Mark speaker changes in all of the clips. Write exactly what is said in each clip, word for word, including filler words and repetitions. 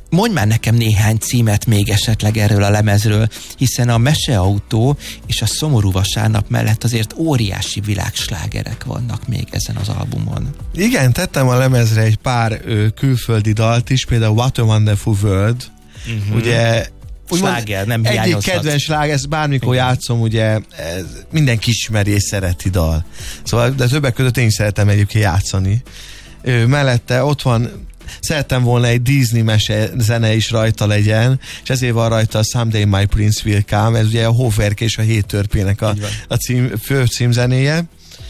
Speaker 1: mondj már nekem néhány címet még esetleg erről a lemezről, hiszen a Meseautó és a Szomorú vasárnap mellett azért óriási világslágerek vannak még ezen az albumon.
Speaker 2: Igen, tettem a lemezre egy pár ö, külföldi dalt is, például What a Wonderful World, uh-huh. ugye
Speaker 1: sláger, nem
Speaker 2: egyik
Speaker 1: hiányozhat.
Speaker 2: kedvenc sláger, ezt bármikor igen. játszom, ugye ez mindenki ismeri és szereti dal. Szóval, de többek között én szeretem egyébként játszani. Ö, mellette ott van, szerettem volna egy Disney mese zene is rajta legyen, és ezért van rajta a Someday My Prince Will Come, ez ugye a Hóferke és a Hét törpének a, a cím, fő címzenéje.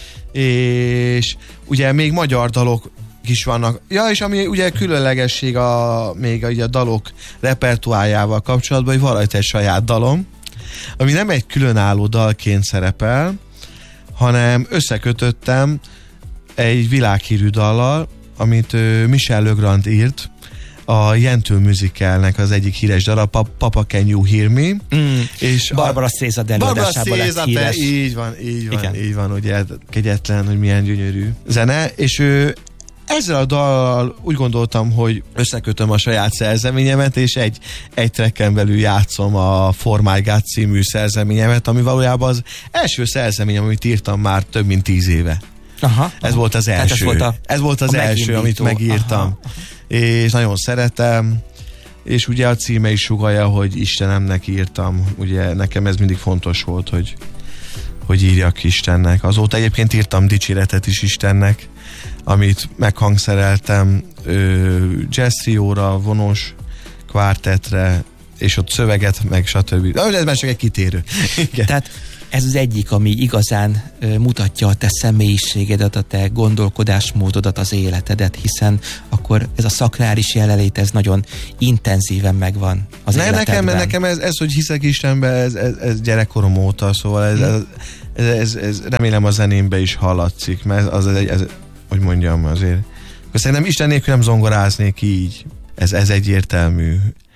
Speaker 2: És ugye még magyar dalok is vannak. Ja, és ami ugye különlegesség a, még a, a dalok repertoárjával kapcsolatban, hogy van rajta egy saját dalom, ami nem egy különálló dalként szerepel, hanem összekötöttem egy világhírű dallal, amit uh, Michel Legrand írt, a Yentl musicalnek az egyik híres dal, a Papa Can You Hear Me?
Speaker 1: Mm.
Speaker 2: És
Speaker 1: Barbara Streisand előadásában lett híres.
Speaker 2: Így van, így van, Igen. így van, ugye kegyetlen, hogy milyen gyönyörű zene, és ő ezzel a dallal úgy gondoltam, hogy összekötöm a saját szerzeményemet, és egy, egy tracken belül játszom a For My God című szerzeményemet, ami valójában az első szerzeményem, amit írtam már több mint tíz éve.
Speaker 1: Aha,
Speaker 2: ez aha. volt az első. Ez volt, a, ez volt az első, amit megírtam. Aha, aha. És nagyon szeretem, és ugye a címe is sugallja, hogy Istenemnek írtam. Ugye nekem ez mindig fontos volt, hogy, hogy írjak Istennek. Azóta egyébként írtam dicséretet is Istennek, amit meghangszereltem jazz trióra, vonós kvártetre, és ott szöveget, meg stb. Ez már csak egy kitérő. Igen.
Speaker 1: Tehát ez az egyik, ami igazán ö, mutatja a te személyiségedet, a te gondolkodásmódodat, az életedet, hiszen akkor ez a szakrális jelenlét, ez nagyon intenzíven megvan az ne, életedben.
Speaker 2: Nekem, nekem ez, ez, hogy hiszek Istenbe, ez, ez, ez gyerekkorom óta, szóval ez, ez, ez, ez, ez remélem a zenémbe is hallatszik, mert az, ez, ez, hogy mondjam azért. Szerintem Isten nélkül nem zongoráznék így. Ez, ez egyértelmű.